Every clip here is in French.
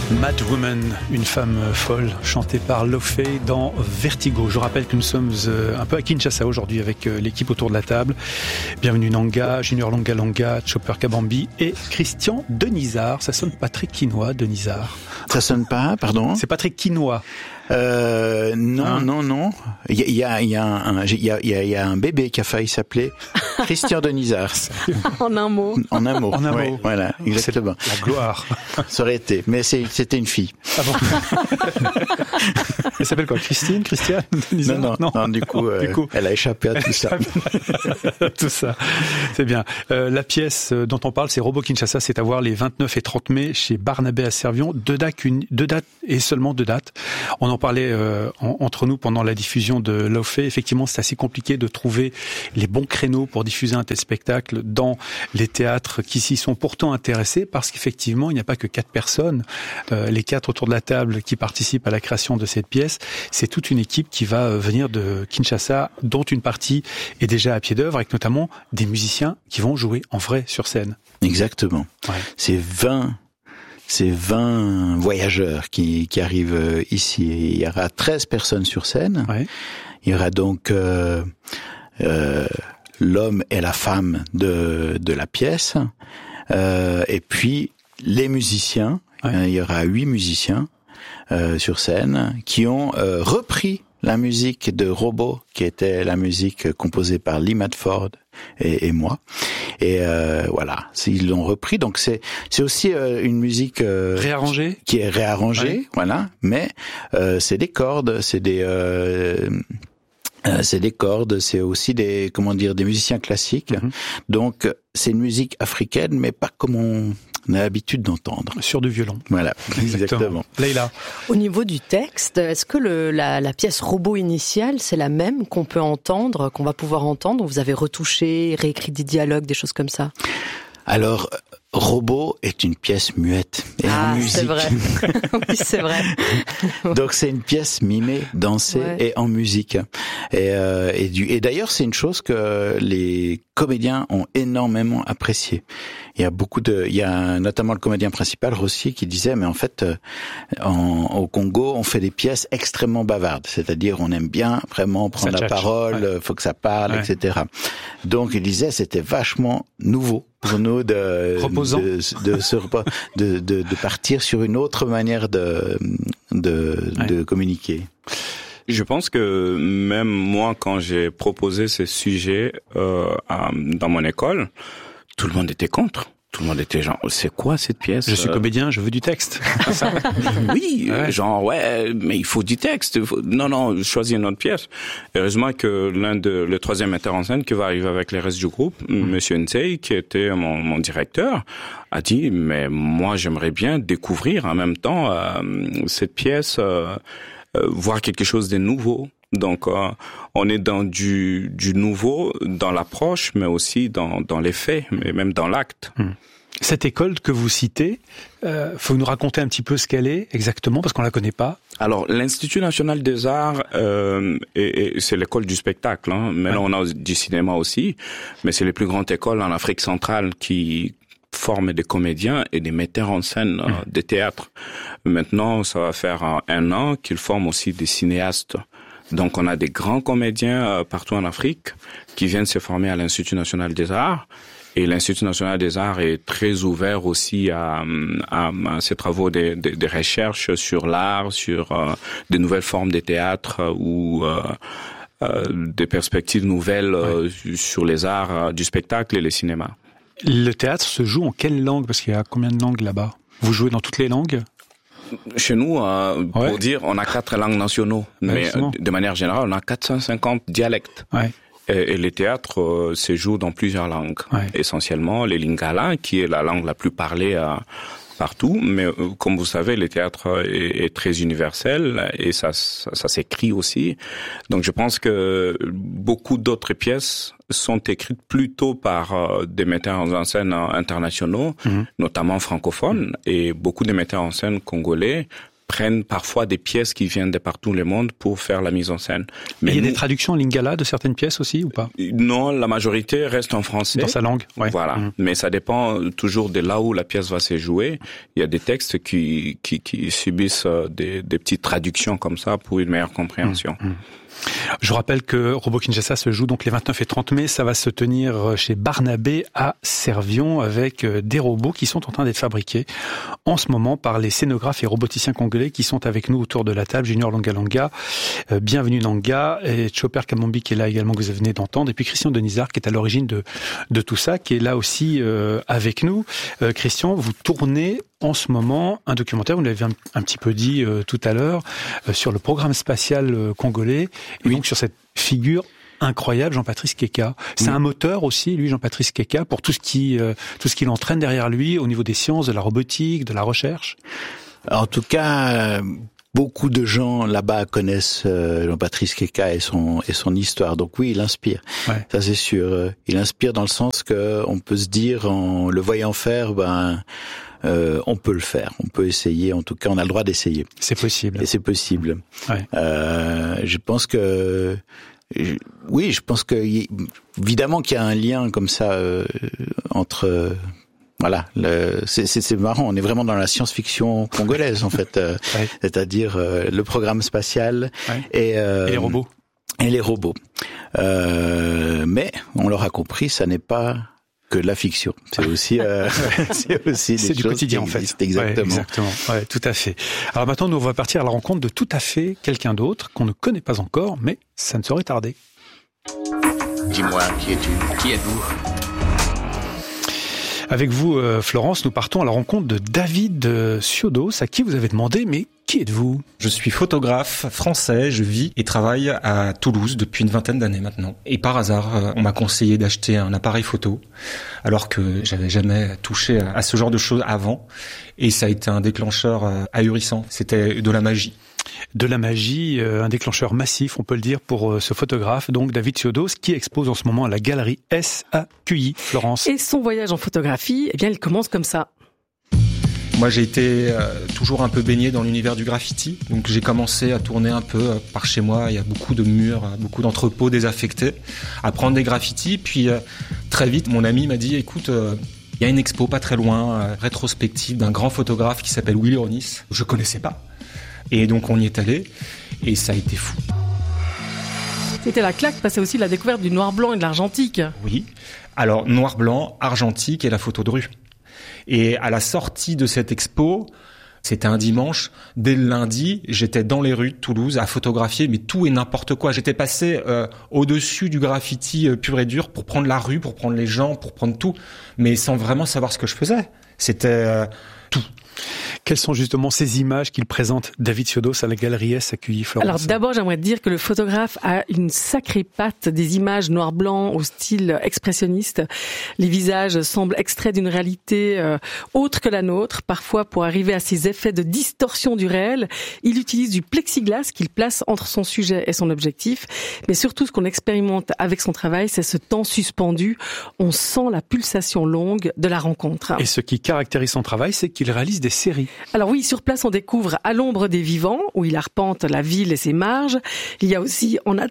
Mad Woman, une femme folle, chantée par Lofé dans Vertigo. Je rappelle que nous sommes un peu à Kinshasa aujourd'hui avec l'équipe autour de la table. Bienvenue Nanga, Junior Longa Longa, Chopper Kabambi et Christian Denizard. Ça sonne pas très quinois, Denizard. Ça sonne pas, pardon? C'est pas très quinois. Non. Il y a un bébé qui a failli s'appeler Christian Denizard. En un mot. En un mot. En un ouais, mot. Voilà, exactement. C'est la gloire. Ça aurait été, mais c'était une fille. Ah bon. Elle s'appelle quoi? Christine? Christiane? Denizard? Non, du coup, elle a échappé à tout ça. Tout ça. C'est bien. La pièce dont on parle, c'est Robot Kinshasa. C'est à voir les 29 et 30 mai chez Barnabé à Servion. Deux dates et seulement 2 dates. On en parlait entre nous pendant la diffusion de Lofé. Effectivement, c'est assez compliqué de trouver les bons créneaux pour diffuser un tel spectacle dans les théâtres qui s'y sont pourtant intéressés, parce qu'effectivement, il n'y a pas que 4 personnes, les 4 autour de la table qui participent à la création de cette pièce. C'est toute une équipe qui va venir de Kinshasa, dont une partie est déjà à pied d'œuvre, avec notamment des musiciens qui vont jouer en vrai sur scène. Exactement. Ouais. C'est 20 voyageurs qui arrivent ici. Il y aura 13 personnes sur scène. Ouais. Il y aura donc l'homme et la femme de la pièce. Et puis les musiciens. Ouais. Il y aura 8 musiciens sur scène qui ont repris la musique de Robot, qui était la musique composée par Lee Madford et moi. Et voilà, ils l'ont repris. Donc c'est aussi une musique réarrangée, qui est réarrangée, ouais. Voilà. Mais c'est des cordes, c'est des cordes, c'est aussi des musiciens classiques. Mm-hmm. Donc c'est une musique africaine, mais pas comme on a l'habitude d'entendre. Sur du violon. Voilà, exactement. Leïla. Au niveau du texte, est-ce que la pièce Robot initiale, c'est la même qu'on peut entendre, qu'on va pouvoir entendre? Vous avez retouché, réécrit des dialogues, des choses comme ça? Alors, Robot est une pièce muette et en musique. C'est vrai. Oui, c'est vrai. Donc c'est une pièce mimée, dansée, ouais. Et en musique. Et d'ailleurs, c'est une chose que les comédiens ont énormément apprécié. Il y a notamment le comédien principal, Rossi, qui disait, mais en fait, au Congo, on fait des pièces extrêmement bavardes. C'est-à-dire, on aime bien vraiment prendre la parole, ouais. Faut que ça parle, ouais. Etc. Donc, il disait, c'était vachement nouveau pour nous de partir sur une autre manière de communiquer. Je pense que même moi, quand j'ai proposé ce sujet dans mon école, tout le monde était contre. Tout le monde était genre, c'est quoi cette pièce? Je suis comédien, je veux du texte. Oui, ouais. Genre, ouais, mais il faut du texte. Non, choisis une autre pièce. Heureusement que le 3e metteur en scène qui va arriver avec les restes du groupe, Monsieur Nsei, qui était mon directeur, a dit, mais moi, j'aimerais bien découvrir en même temps cette pièce, voir quelque chose de nouveau. Donc, on est dans du nouveau, dans l'approche, mais aussi dans les faits, mais même dans l'acte. Cette école que vous citez, faut nous raconter un petit peu ce qu'elle est exactement, parce qu'on la connaît pas. Alors, l'Institut national des arts, c'est l'école du spectacle, hein, mais ouais. Là, on a du cinéma aussi, mais c'est les plus grandes écoles en Afrique centrale qui forment des comédiens et des metteurs en scène de théâtre. Maintenant, ça va faire 1 an qu'ils forment aussi des cinéastes. Donc, on a des grands comédiens partout en Afrique qui viennent se former à l'Institut national des arts. Et l'Institut national des arts est très ouvert aussi à ces travaux de recherche sur l'art, sur de nouvelles formes de théâtre ou des perspectives nouvelles sur les arts du spectacle et le cinéma. Le théâtre se joue en quelle langue? Parce qu'il y a combien de langues là-bas? Vous jouez dans toutes les langues? Chez nous, pour dire, on a 4 langues nationaux, mais de manière générale, on a 450 dialectes. Ouais. Et les théâtres se jouent dans plusieurs langues. Ouais. Essentiellement, les lingala, qui est la langue la plus parlée partout, mais comme vous savez, le théâtre est très universel et ça s'écrit aussi. Donc je pense que beaucoup d'autres pièces sont écrites plutôt par des metteurs en scène internationaux, notamment francophones, et beaucoup de metteurs en scène congolais prennent parfois des pièces qui viennent de partout le monde pour faire la mise en scène. Mais il y a des traductions en lingala de certaines pièces aussi ou pas? Non, la majorité reste en français. Dans sa langue, ouais. Voilà. Mais ça dépend toujours de là où la pièce va se jouer. Il y a des textes qui subissent des petites traductions comme ça pour une meilleure compréhension. Je rappelle que Robot Kinshasa se joue donc les 29 et 30 mai. Ça va se tenir chez Barnabé à Servion avec des robots qui sont en train d'être fabriqués en ce moment par les scénographes et roboticiens congolais qui sont avec nous autour de la table. Junior Longa, bienvenue Nanga, et Chopper Kamombi qui est là également, que vous venez d'entendre, et puis Christian Denizard qui est à l'origine de tout ça, qui est là aussi avec nous. Christian, vous tournez en ce moment un documentaire, vous l'avez un petit peu dit tout à l'heure, sur le programme spatial congolais, et donc sur cette figure incroyable, Jean-Patrice Keka. C'est un moteur aussi, lui, Jean-Patrice Keka, pour tout ce qu'il entraîne derrière lui au niveau des sciences, de la robotique, de la recherche. En tout cas, beaucoup de gens là-bas connaissent Jean-Patrice Keka et son histoire. Donc oui, il inspire. Ouais. Ça c'est sûr. Il inspire dans le sens que on peut se dire, en le voyant faire, on peut le faire. On peut essayer. En tout cas, on a le droit d'essayer. C'est possible. Et c'est possible. Ouais. Je pense que évidemment qu'il y a un lien comme ça entre. Voilà, c'est marrant. On est vraiment dans la science-fiction congolaise en fait, ouais. C'est-à-dire le programme spatial et les robots. Et les robots. Mais on l'aura compris, ça n'est pas que de la fiction. C'est aussi, c'est du quotidien en fait. Exactement. Ouais, exactement. Ouais, tout à fait. Alors maintenant, nous on va partir à la rencontre de tout à fait quelqu'un d'autre qu'on ne connaît pas encore, mais ça ne saurait tarder. Dis-moi, qui es-tu? Qui êtes-vous? Avec vous, Florence, nous partons à la rencontre de David Siodos, à qui vous avez demandé, mais qui êtes-vous? Je suis photographe français, je vis et travaille à Toulouse depuis une vingtaine d'années maintenant. Et par hasard, on m'a conseillé d'acheter un appareil photo, alors que j'avais jamais touché à ce genre de choses avant. Et ça a été un déclencheur ahurissant. C'était de la magie. De la magie, un déclencheur massif, on peut le dire, pour ce photographe, donc David Siodos, qui expose en ce moment à la galerie SAQI, Florence. Et son voyage en photographie, eh bien, il commence comme ça. Moi, j'ai été toujours un peu baigné dans l'univers du graffiti. Donc, j'ai commencé à tourner un peu par chez moi. Il y a beaucoup de murs, beaucoup d'entrepôts désaffectés, à prendre des graffitis. Puis, très vite, mon ami m'a dit, écoute, il y a une expo pas très loin, rétrospective d'un grand photographe qui s'appelle Willy Ronis. Je connaissais pas. Et donc, on y est allé. Et ça a été fou. C'était la claque, parce que c'est aussi la découverte du noir-blanc et de l'argentique. Oui. Alors, noir-blanc, argentique et la photo de rue. Et à la sortie de cette expo, c'était un dimanche, dès le lundi, j'étais dans les rues de Toulouse à photographier, mais tout et n'importe quoi. J'étais passé au-dessus du graffiti pur et dur pour prendre la rue, pour prendre les gens, pour prendre tout, mais sans vraiment savoir ce que je faisais. C'était tout. Quelles sont justement ces images qu'il présente, David Siodos, à la galerie SAQI, Florence? Alors d'abord, j'aimerais dire que le photographe a une sacrée patte, des images noir-blanc au style expressionniste. Les visages semblent extraits d'une réalité autre que la nôtre. Parfois, pour arriver à ces effets de distorsion du réel, il utilise du plexiglas qu'il place entre son sujet et son objectif. Mais surtout, ce qu'on expérimente avec son travail, c'est ce temps suspendu. On sent la pulsation longue de la rencontre. Et ce qui caractérise son travail, c'est qu'il réalise des séries. Alors oui, sur place, on découvre À l'ombre des vivants, où il arpente la ville et ses marges. Il y a aussi En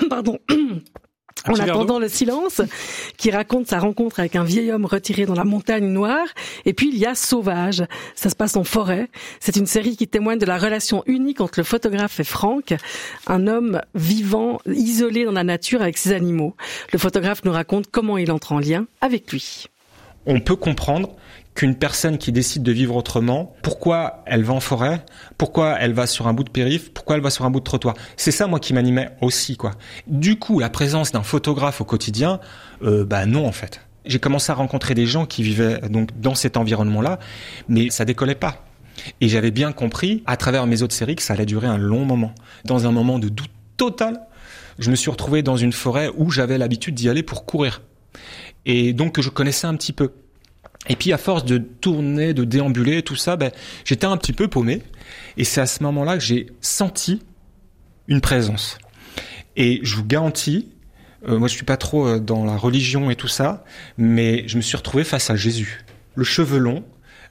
attendant le silence, qui raconte sa rencontre avec un vieil homme retiré dans la montagne noire. Et puis il y a Sauvage, ça se passe en forêt. C'est une série qui témoigne de la relation unique entre le photographe et Franck, un homme vivant, isolé dans la nature avec ses animaux. Le photographe nous raconte comment il entre en lien avec lui. On peut comprendre qu'une personne qui décide de vivre autrement, pourquoi elle va en forêt, pourquoi elle va sur un bout de périph', pourquoi elle va sur un bout de trottoir. C'est ça, moi, qui m'animait aussi, quoi. Du coup, la présence d'un photographe au quotidien, non, en fait. J'ai commencé à rencontrer des gens qui vivaient donc dans cet environnement-là, mais ça décollait pas. Et j'avais bien compris, à travers mes autres séries, que ça allait durer un long moment. Dans un moment de doute total, je me suis retrouvé dans une forêt où j'avais l'habitude d'y aller pour courir. Et donc, que je connaissais un petit peu. Et puis à force de tourner, de déambuler, tout ça, j'étais un petit peu paumé. Et c'est à ce moment-là que j'ai senti une présence. Et je vous garantis, moi je suis pas trop dans la religion et tout ça, mais je me suis retrouvé face à Jésus. Le cheveu long,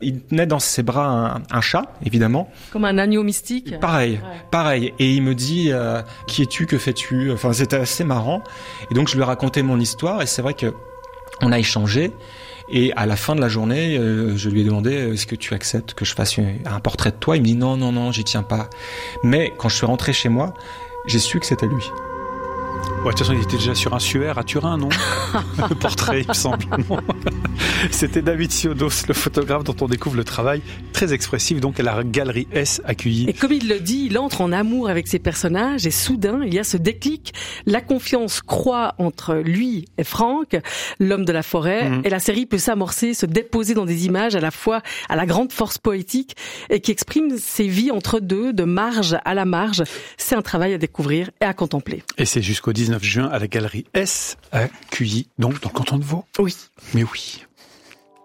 Il tenait dans ses bras un chat, évidemment. Comme un agneau mystique. Pareil. Et il me dit qui es-tu, que fais-tu? Enfin, c'était assez marrant. Et donc je lui ai raconté mon histoire et c'est vrai que on a échangé. Et à la fin de la journée, je lui ai demandé est-ce que tu acceptes que je fasse un portrait de toi? Il me dit non, j'y tiens pas. Mais quand je suis rentré chez moi, j'ai su que c'était lui. Ouais, de toute façon, il était déjà sur un suaire à Turin, non? Le portrait, il me semble. C'était David Siodos, le photographe dont on découvre le travail très expressif, donc à la Galerie S à Cuilly. Et comme il le dit, il entre en amour avec ses personnages et soudain, il y a ce déclic. La confiance croît entre lui et Franck, l'homme de la forêt, et la série peut s'amorcer, se déposer dans des images à la fois à la grande force poétique et qui exprime ses vies entre deux, de marge à la marge. C'est un travail à découvrir et à contempler. Et c'est jusqu'au 19 juin à la Galerie S à Cuilly, donc dans le canton de Vaud. Oui. Mais oui.